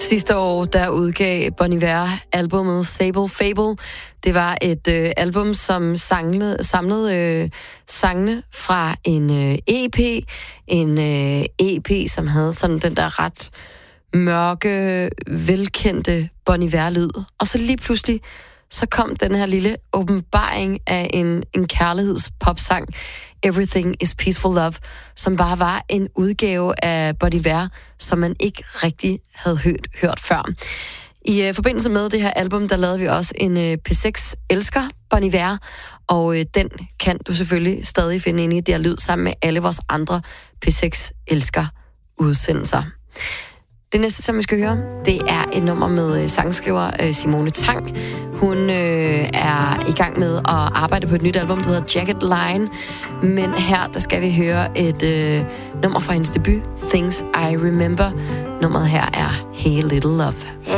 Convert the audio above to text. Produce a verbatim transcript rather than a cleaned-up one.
Sidste år, der udgav Bon Iver albumet Sable Fable. Det var et øh, album, som samlede, samlede øh, sangene fra en øh, E P. En øh, E P, som havde sådan den der ret mørke, velkendte Bon Iver-lyd. Og så lige pludselig, så kom den her lille åbenbaring af en, en kærlighedspopsang, Everything is Peaceful Love, som bare var en udgave af Bon Iver, som man ikke rigtig havde hørt, hørt før. I uh, forbindelse med det her album, der lavede vi også en uh, P seks elsker Bon Iver, og uh, den kan du selvfølgelig stadig finde inde i det her lyd sammen med alle vores andre P seks elsker udsendelser. Det næste, som vi skal høre, det er et nummer med øh, sangskriver øh, Simone Tang. Hun øh, er i gang med at arbejde på et nyt album, der hedder Jacket Line. Men her, der skal vi høre et øh, nummer fra hendes debut, Things I Remember. Nummeret her er Hey Little Love.